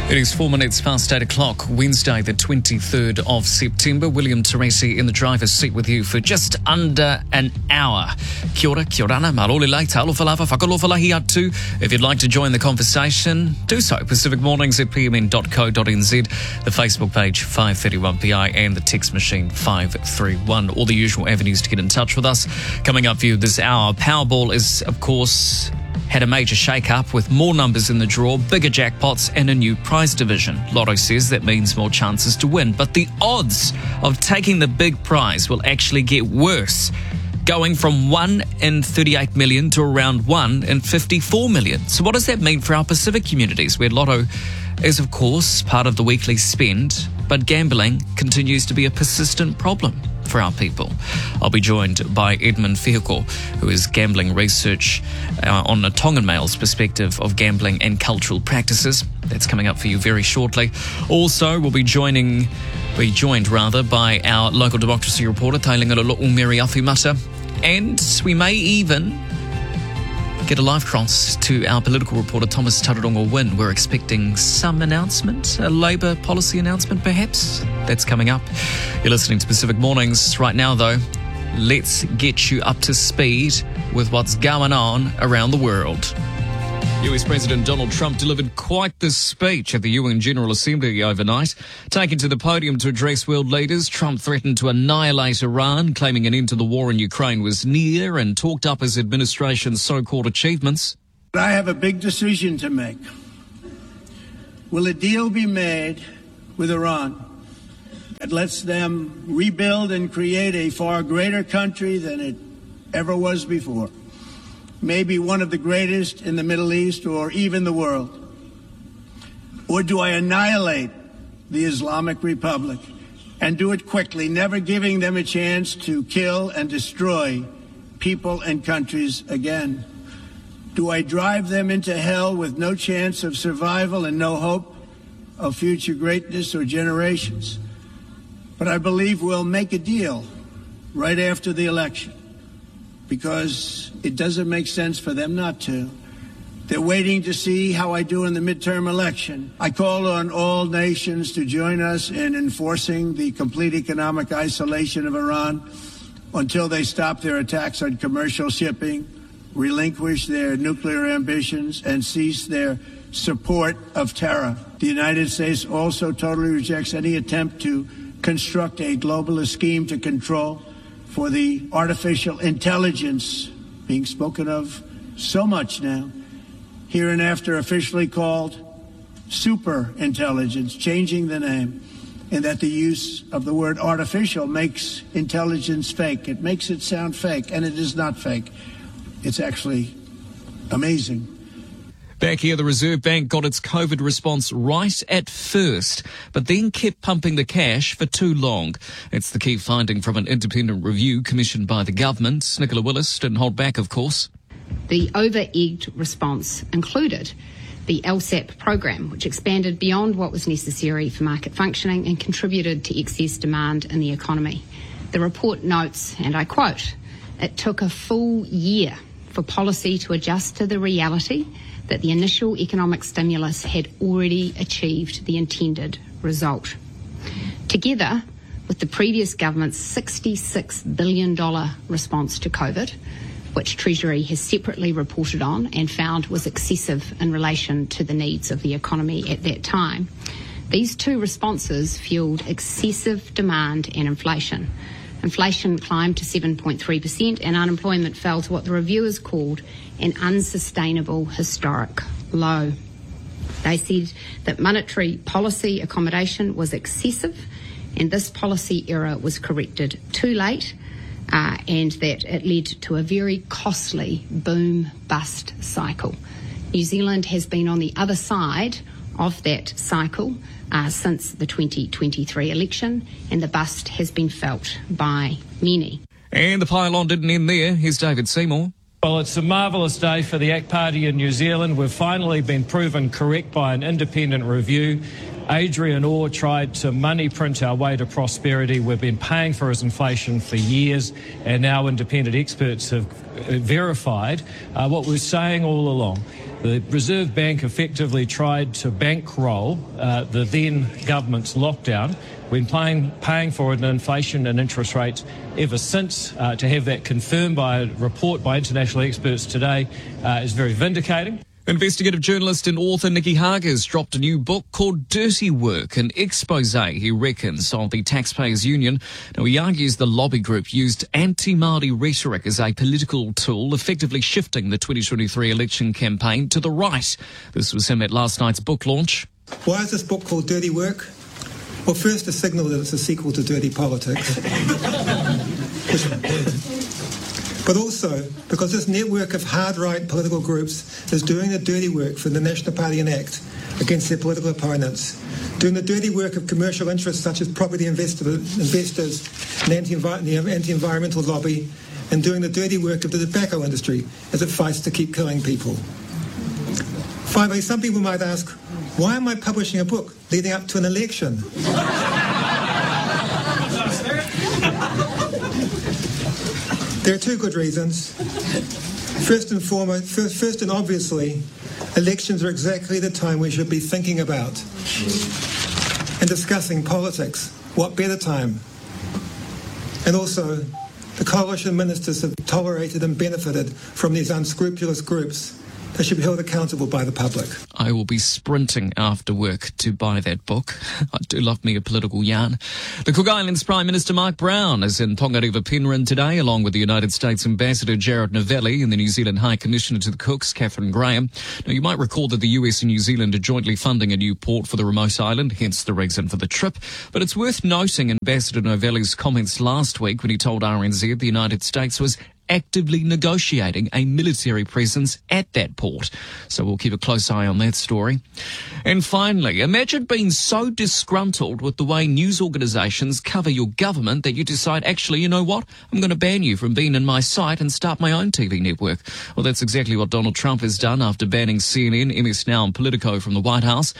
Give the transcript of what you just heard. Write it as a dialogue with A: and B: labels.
A: It is 4 minutes past 8 o'clock, Wednesday, the 23rd of September. William Teresi in the driver's seat with you for just under an hour. Kia ora, kia orana, marolele, talofa lava, whakalofa lahi atu. If you'd like to join the conversation, do so. Pacific Mornings at pmn.co.nz, the Facebook page 531PI and the text machine 531. All the usual avenues to get in touch with us. Coming up for you this hour, Powerball is, of course, had a major shake-up with more numbers in the draw, bigger jackpots and a new prize division. Lotto says that means more chances to win, but the odds of taking the big prize will actually get worse, going from 1 in 38 million to around 1 in 54 million. So what does that mean for our Pacific communities, where Lotto is, of course, part of the weekly spend, but gambling continues to be a persistent problem for our people? I'll be joined by Edmund Fehoko, who is gambling research on the Tongan Mail's perspective of gambling and cultural practices. That's coming up for you very shortly. Also, we'll be joined by our local democracy reporter, Tailingara Lo'umeri Afimata, and we may even get a live cross to our political reporter, Thomas Tararongo Wynn. We're expecting some announcement, a Labour policy announcement perhaps. That's coming up. You're listening to Pacific Mornings. Right now, though, let's get you up to speed with what's going on around the world. US President Donald Trump delivered quite the speech at the UN General Assembly overnight. Taken to the podium to address world leaders, Trump threatened to annihilate Iran, claiming an end to the war in Ukraine was near, and talked up his administration's so-called achievements.
B: I have a big decision to make. Will a deal be made with Iran that lets them rebuild and create a far greater country than it ever was before? Maybe one of the greatest in the Middle East or even the world? Or do I annihilate the Islamic Republic and do it quickly, never giving them a chance to kill and destroy people and countries again? Do I drive them into hell with no chance of survival and no hope of future greatness or generations? But I believe we'll make a deal right after the election, because it doesn't make sense for them not to. They're waiting to see how I do in the midterm election. I call on all nations to join us in enforcing the complete economic isolation of Iran until they stop their attacks on commercial shipping, relinquish their nuclear ambitions, and cease their support of terror. The United States also totally rejects any attempt to construct a globalist scheme to control for the artificial intelligence being spoken of so much now, hereinafter officially called super intelligence, changing the name, and that the use of the word artificial makes intelligence fake. It makes it sound fake, and it is not fake. It's actually amazing.
A: Back here, the Reserve Bank got its COVID response right at first, but then kept pumping the cash for too long. It's the key finding from an independent review commissioned by the government. Nicola Willis didn't hold back, of course.
C: The over-egged response included the LSAP program, which expanded beyond what was necessary for market functioning and contributed to excess demand in the economy. The report notes, and I quote, "It took a full year for policy to adjust to the reality that the initial economic stimulus had already achieved the intended result." Together with the previous government's $66 billion response to COVID, which Treasury has separately reported on and found was excessive in relation to the needs of the economy at that time, these two responses fueled excessive demand and inflation. Inflation climbed to 7.3% and unemployment fell to what the reviewers called an unsustainable historic low. They said that monetary policy accommodation was excessive and this policy error was corrected too late, and that it led to a very costly boom-bust cycle. New Zealand has been on the other side of that cycle since the 2023 election, and the bust has been felt by many.
A: And the pile-on didn't end there. Here's David Seymour.
D: Well, it's a marvellous day for the ACT Party in New Zealand. We've finally been proven correct by an independent review. Adrian Orr tried to money print our way to prosperity. We've been paying for his inflation for years, and now independent experts have verified what we were saying all along. The Reserve Bank effectively tried to bankroll the then government's lockdown. We've been paying for it in inflation and interest rates ever since. To have that confirmed by a report by international experts today is very vindicating.
A: Investigative journalist and author Nicky Hager's dropped a new book called Dirty Work, an expose, he reckons, of the Taxpayers Union. Now, he argues the lobby group used anti-Māori rhetoric as a political tool, effectively shifting the 2023 election campaign to the right. This was him at last night's book launch.
E: Why is this book called Dirty Work? Well, first, a signal that it's a sequel to Dirty Politics. But also because this network of hard-right political groups is doing the dirty work for the National Party and ACT against their political opponents, doing the dirty work of commercial interests such as property investors and anti-environmental lobby, and doing the dirty work of the tobacco industry as it fights to keep killing people. Finally, some people might ask, why am I publishing a book leading up to an election? There are two good reasons. First and obviously, elections are exactly the time we should be thinking about and discussing politics. What better time? And also, the coalition ministers have tolerated and benefited from these unscrupulous groups. They should be held accountable by the public.
A: I will be sprinting after work to buy that book. I do love me a political yarn. The Cook Islands Prime Minister Mark Brown is in Tongariro Penryn today, along with the United States Ambassador Jared Novelli and the New Zealand High Commissioner to the Cooks, Catherine Graham. Now, you might recall that the US and New Zealand are jointly funding a new port for the remote island, hence the reason for the trip. But it's worth noting Ambassador Novelli's comments last week when he told RNZ the United States was actively negotiating a military presence at that port. So we'll keep a close eye on that story. And finally, imagine being so disgruntled with the way news organisations cover your government that you decide, actually, you know what? I'm going to ban you from being in my site and start my own TV network. Well, that's exactly what Donald Trump has done after banning CNN, MS Now and Politico from the White House.